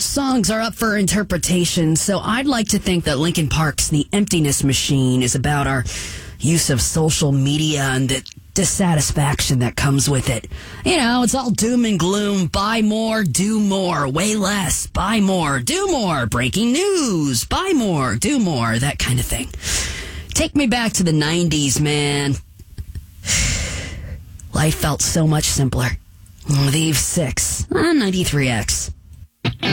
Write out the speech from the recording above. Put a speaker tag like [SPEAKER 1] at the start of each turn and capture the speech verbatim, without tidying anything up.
[SPEAKER 1] songs are up for interpretation, so I'd like to think that Linkin Park's The Emptiness Machine is about our use of social media and the dissatisfaction that comes with it. You know, it's all doom and gloom. Buy more, do more, way less. Buy more, do more. Breaking news. Buy more, do more. That kind of thing. Take me back to the nineties, man. Life felt so much simpler. The Eve six on ninety-three X.